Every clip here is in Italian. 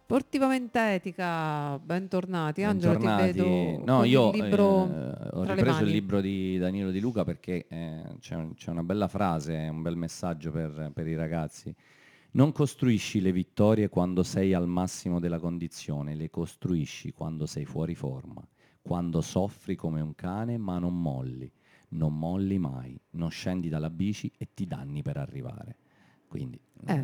Sportivamente etica, bentornati. Angelo, ti Bentornati. vedo No, con il io libro ho tra le ripreso il mani. libro di Danilo Di Luca perché c'è una bella frase, un bel messaggio per i ragazzi. Non costruisci le vittorie quando sei al massimo della condizione, le costruisci quando sei fuori forma, quando soffri come un cane ma non molli. Non molli mai, non scendi dalla bici e ti danni per arrivare. Quindi Eh,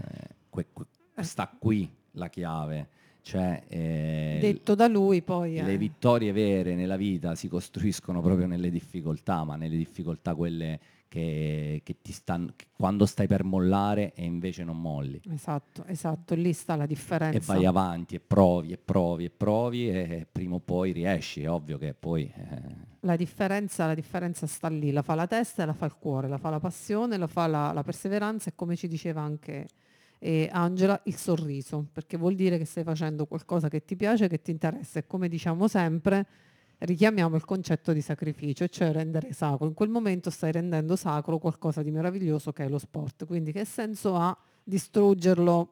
eh, sta qui la chiave, cioè detto da lui, poi le vittorie vere nella vita si costruiscono proprio nelle difficoltà, ma nelle difficoltà quelle che ti stanno, quando stai per mollare e invece non molli. esatto, esatto, lì sta la E vai differenza. avanti e provi e provi e provi e prima o poi riesci. È ovvio che poi La differenza sta lì, la fa la testa e la fa il cuore, la fa la passione, la fa la perseveranza e come ci diceva anche Angela, il sorriso, perché vuol dire che stai facendo qualcosa che ti piace, che ti interessa e come diciamo sempre, richiamiamo il concetto di sacrificio, cioè rendere sacro. In quel momento stai rendendo sacro qualcosa di meraviglioso che è lo sport, quindi che senso ha distruggerlo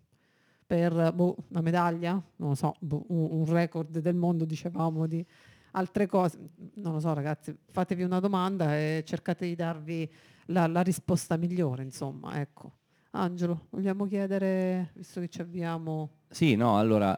per una medaglia? Non lo so, un record del mondo, dicevamo, di altre cose. Non lo so, ragazzi, fatevi una domanda e cercate di darvi la risposta migliore, insomma, ecco. Angelo, vogliamo chiedere, visto che ci avviamo sì, no, allora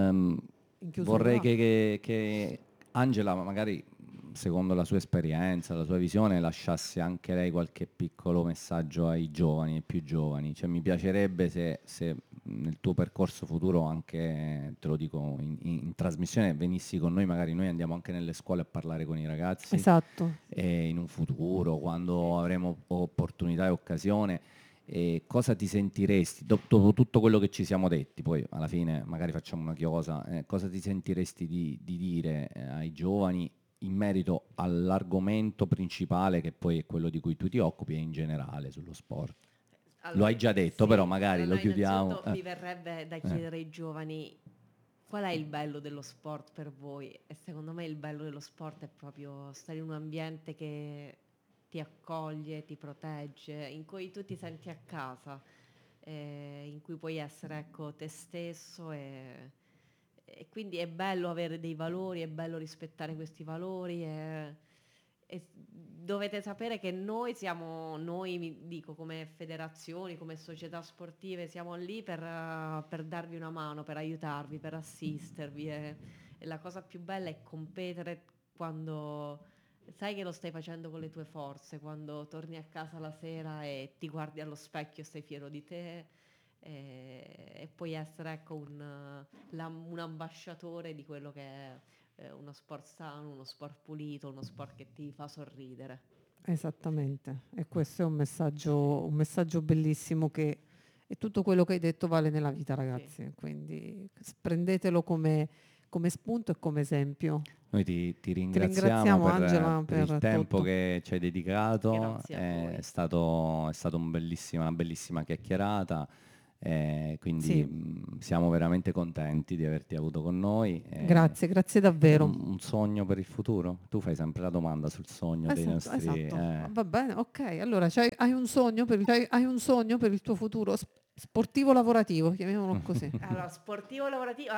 in vorrei chiusura? che Angela, magari secondo la sua esperienza, la sua visione, lasciasse anche lei qualche piccolo messaggio ai giovani, ai più giovani. Cioè, mi piacerebbe se nel tuo percorso futuro, anche te lo dico in trasmissione, venissi con noi, magari noi andiamo anche nelle scuole a parlare con i ragazzi Esatto. e in un futuro, quando avremo opportunità e occasione. E cosa ti sentiresti, dopo tutto quello che ci siamo detti, poi alla fine magari facciamo una chiosa, cosa ti sentiresti di dire ai giovani in merito all'argomento principale che poi è quello di cui tu ti occupi e in generale sullo sport? Lo Allora, hai già detto, però sì, magari allora lo no, chiudiamo. innanzitutto mi verrebbe da Eh. chiedere ai giovani qual è il bello dello sport per voi? E secondo me il bello dello sport è proprio stare in un ambiente che ti accoglie, ti protegge, in cui tu ti senti a casa, in cui puoi essere ecco, te stesso e quindi è bello avere dei valori, è bello rispettare questi valori e dovete sapere che noi siamo, noi mi dico come federazioni, come società sportive, siamo lì per darvi una mano, per aiutarvi, per assistervi e la cosa più bella è competere quando sai che lo stai facendo con le tue forze, quando torni a casa la sera e ti guardi allo specchio e sei fiero di te e puoi essere ecco un ambasciatore di quello che è uno sport sano, uno sport pulito, uno sport che ti fa sorridere. Esattamente, e questo è un messaggio bellissimo che e tutto quello che hai detto vale nella vita, Sì. ragazzi, quindi prendetelo come spunto e come esempio. Noi ti Ti ringraziamo ringraziamo Angela per il per tempo tutto. che ci hai dedicato, Grazie a voi. è stato una bellissima chiacchierata, quindi Sì, siamo veramente contenti di averti avuto con noi. grazie, grazie davvero. Un sogno per il futuro? Tu fai sempre la domanda sul sogno dei Esatto, nostri... esatto. Va bene, ok. Allora, hai un sogno per il tuo futuro sportivo lavorativo, chiamiamolo così. Allora, sportivo lavorativo,